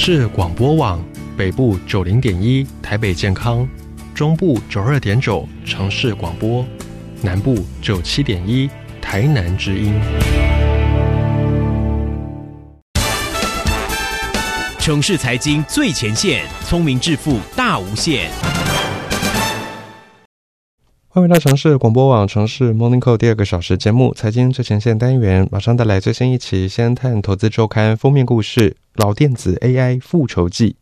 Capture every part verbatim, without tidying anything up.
市广播网，北部九零点一台北健康，中部九二点九城市广播，南部九七点一台南之音。 城市财经最前线，聪明致富大无限。 欢迎来到城市广播网城市 Morning Call 第二个小时节目财经最前线单元，马上带来最新一期先探投资周刊封面故事，老电子 A I 复仇记。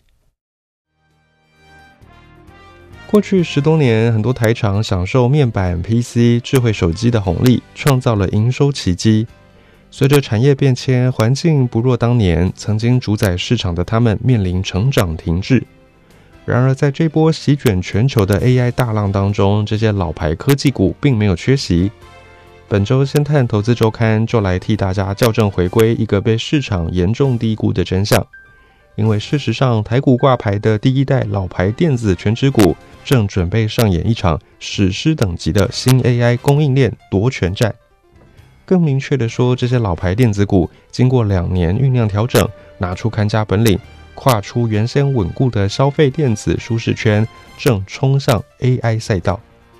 过去十多年，很多台厂享受面板、P C、智慧手机的红利，创造了营收奇迹。随着产业变迁，环境不若当年，曾经主宰市场的他们面临成长停滞。然而在这波席卷全球的 A I 大浪当中，这些老牌科技股并没有缺席。本周先探投资周刊就来替大家校正回归一个被市场严重低估的真相。因为事实上，台股挂牌的第一代老牌电子全指股正准备上演一场史诗等级的新 A I 供应链夺权战。更明确的说，这些老牌电子股经过两年酝酿调整，拿出看家本领，跨出原先稳固的消费电子舒适圈，正冲向 A I 赛道。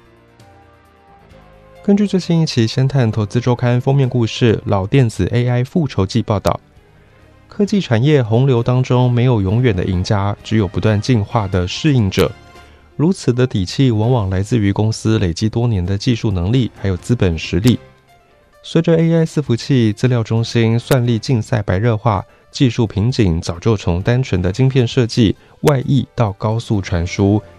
根据最新一期先探投资周刊封面故事老电子 A I 复仇记报道，科技产业洪流当中没有永远的赢家，只有不断进化的适应者。如此的底气往往来自于公司累积多年的技术能力还有资本实力。随着 A I 伺服器、资料中心、算力竞赛白热化，技术瓶颈早就从单纯的晶片设计外溢到高速传输，